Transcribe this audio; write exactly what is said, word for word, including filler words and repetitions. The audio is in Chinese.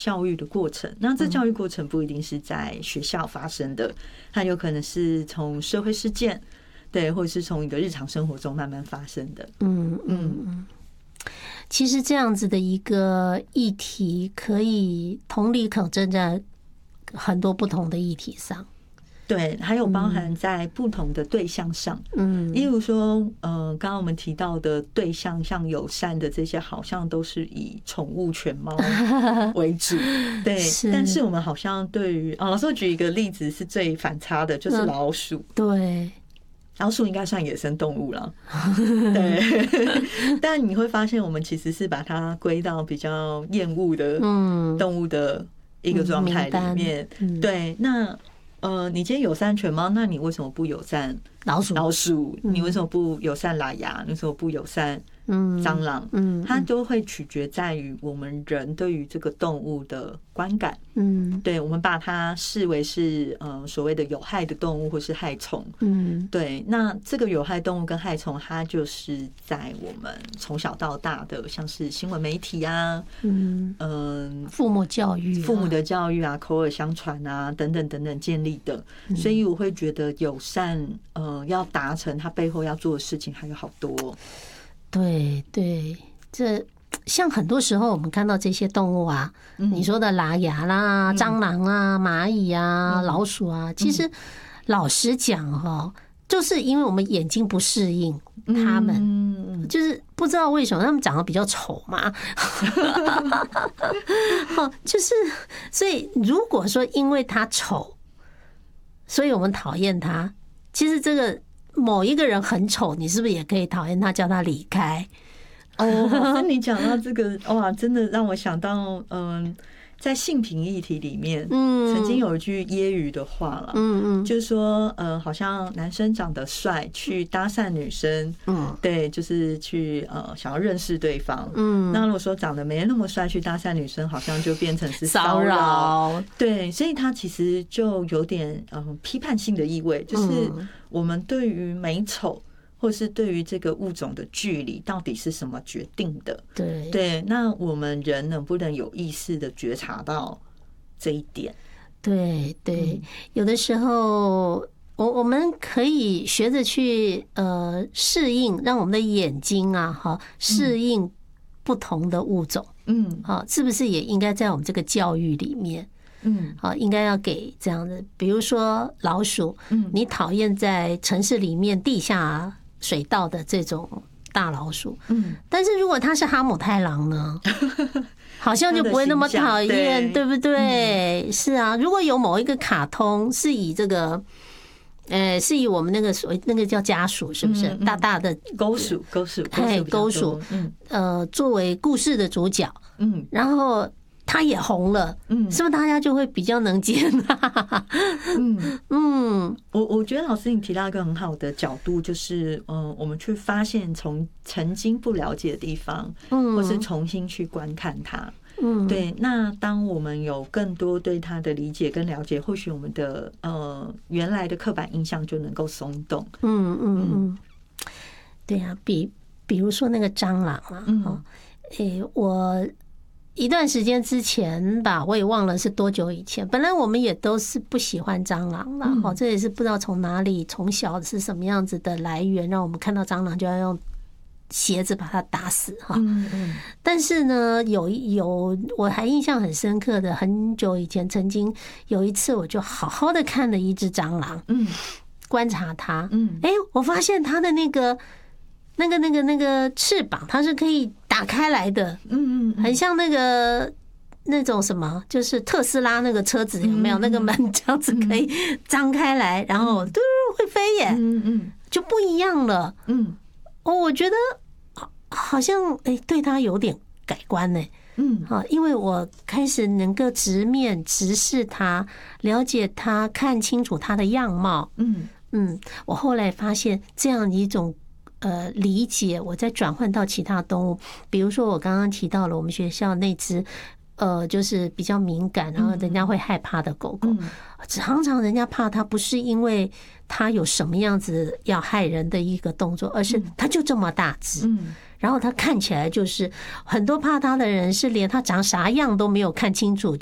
教育的过程。那这教育过程不一定是在学校发生的，它有可能是从社会事件，对，或者是从你的日常生活中慢慢发生的。 嗯嗯嗯。其实这样子的一个议题，可以同理可证在很多不同的议题上。 对，还有包含在不同的对象上， 嗯， 例如说，呃，刚刚我们提到的对象，像友善的这些，好像都是以宠物犬猫为主，对。 是， 但是我们好像对于啊，老师我举一个例子是最反差的，就是老鼠。 嗯、对， 老鼠应该算野生动物了，对。但你会发现，我们其实是把它归到比较厌恶的动物的一个状态里面， 嗯嗯、 对。那呃，你今天友善犬猫，那你为什么不友善老鼠？ 老鼠，你为什么不友善喇牙？你为什么不友善蟑螂？嗯，它都会取决在于我们人对于这个动物的观感。嗯，对，我们把它视为是呃所谓的有害的动物或是害虫。嗯，对，那这个有害动物跟害虫，它就是在我们从小到大的，像是新闻媒体啊，嗯嗯， 父母教育、 父母的教育啊，口耳相传啊，等等等等建立的。所以我会觉得友善，呃，要达成它背后要做的事情还有好多。 对对，这像很多时候我们看到这些动物啊，嗯、你说的喇牙啦、蟑螂啊、蚂蚁啊、嗯、老鼠啊，其实老实讲哈，就是因为我们眼睛不适应它们，嗯、就是不知道为什么它们长得比较丑嘛，就是所以如果说因为它丑，所以我们讨厌它，其实这个。某一个人很丑，你是不是也可以讨厌他，叫他离开？ 哦，老师，你讲到这个，哇，真的让我想到，嗯，在性平议题里面，嗯，曾经有一句揶揄的话了，嗯嗯，就是说，呃，好像男生长得帅去搭讪女生，嗯，对，就是去呃想要认识对方，嗯，那如果说长得没那么帅去搭讪女生，好像就变成是骚扰，对，所以他其实就有点嗯批判性的意味，就是我们对于美丑。或是对于这个物种的距离到底是什么决定的？ 对对，那我们人能不能有意识的觉察到这一点？ 对对，嗯、有的时候我我们可以学着去呃适应，让我们的眼睛啊哈适应不同的物种，嗯，好，是不是也应该在我们这个教育里面？嗯，好，应该要给这样的，比如说老鼠，嗯，你讨厌在城市里面地下水道的这种大老鼠，嗯，但是如果它是哈姆太郎呢，好像就不会那么讨厌，对不对？嗯、是啊，如果有某一个卡通是以这个，呃，是以我们那个所那个叫家鼠，是不是、嗯嗯、大大的沟鼠？沟鼠， 哎，沟鼠，嗯，呃，作为故事的主角，嗯，然后。他也红了，嗯，是不是大家就会比较能接纳？ 嗯嗯，我我觉得老师你提到一个很好的角度，就是嗯，我们去发现从曾经不了解的地方，嗯，或是重新去观看它，嗯，对。那当我们有更多对它的理解跟了解，或许我们的呃原来的刻板印象就能够松动。嗯嗯嗯， 对呀、啊，比比如说那个蟑螂啊，嗯，诶，我。一段时间之前吧，我也忘了是多久以前。本来我们也都是不喜欢蟑螂啦，嗯、这也是不知道从哪里，从小是什么样子的来源，让我们看到蟑螂就要用鞋子把它打死哈。嗯嗯。但是呢，有有我还印象很深刻的，很久以前曾经有一次，我就好好的看了一只蟑螂，嗯，观察它，嗯，哎，我发现它的那个。那个、那个、那个翅膀，它是可以打开来的，嗯嗯，很像那个那种什么，就是特斯拉那个车子有没有？那个门这样子可以张开来，然后嘟会飞耶，嗯嗯，就不一样了，嗯，哦，我觉得好像哎，对它有点改观呢，嗯，啊，因为我开始能够直面直视它，了解它，看清楚它的样貌，嗯嗯，我后来发现这样一种。呃，理解，我再转换到其他动物，比如说我刚刚提到了我们学校那只呃，就是比较敏感，然后人家会害怕的狗狗，常常人家怕它不是因为它有什么样子要害人的一个动作，而是它就这么大只，然后它看起来就是很多怕它的人是连它长啥样都没有看清楚